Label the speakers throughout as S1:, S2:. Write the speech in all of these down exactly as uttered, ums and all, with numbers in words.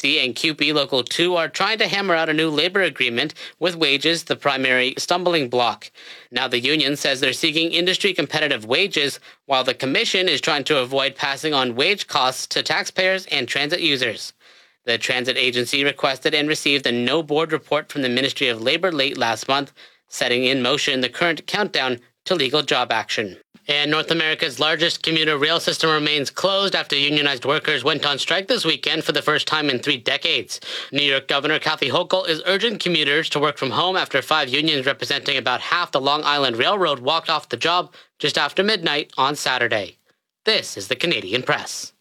S1: C and C U P E Local two are trying to hammer out a new labor agreement, with wages the primary stumbling block. Now the union says they're seeking industry competitive wages, while the commission is trying to avoid passing on wage costs to taxpayers and transit users. The transit agency requested and received a no-board report from the Ministry of Labour late last month, setting in motion the current countdown to legal job action. And North America's largest commuter rail system remains closed after unionized workers went on strike this weekend for the first time in three decades. New York Governor Kathy Hochul is urging commuters to work from home after five unions representing about half the Long Island Railroad walked off the job just after midnight on Saturday. This is the Canadian Press.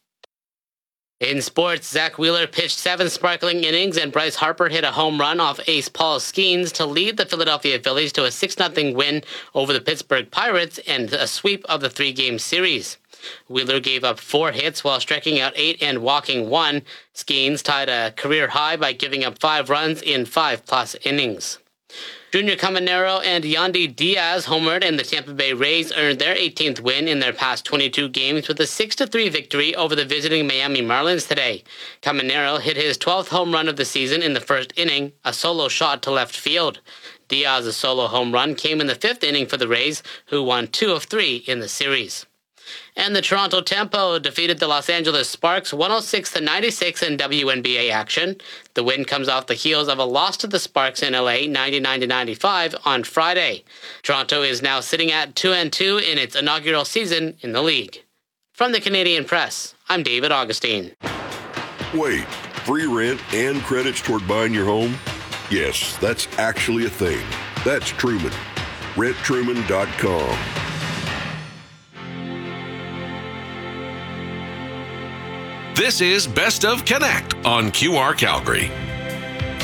S1: In sports, Zach Wheeler pitched seven sparkling innings and Bryce Harper hit a home run off ace Paul Skeens to lead the Philadelphia Phillies to a six nothing win over the Pittsburgh Pirates and a sweep of the three-game series. Wheeler gave up four hits while striking out eight and walking one. Skeens tied a career high by giving up five runs in five-plus innings. Junior Caminero and Yandy Diaz homered, and the Tampa Bay Rays earned their eighteenth win in their past twenty-two games with a six to three victory over the visiting Miami Marlins today. Caminero hit his twelfth home run of the season in the first inning, a solo shot to left field. Diaz's solo home run came in the fifth inning for the Rays, who won two of three in the series. And the Toronto Tempo defeated the Los Angeles Sparks one oh six to ninety-six in W N B A action. The win comes off the heels of a loss to the Sparks in L A ninety-nine to ninety-five on Friday. Toronto is now sitting at two and two in its inaugural season in the league. From the Canadian Press, I'm David Augustine.
S2: Wait, free rent and credits toward buying your home? Yes, that's actually a thing. That's Truman. rent truman dot com.
S3: This is Best of Connect on Q R Calgary.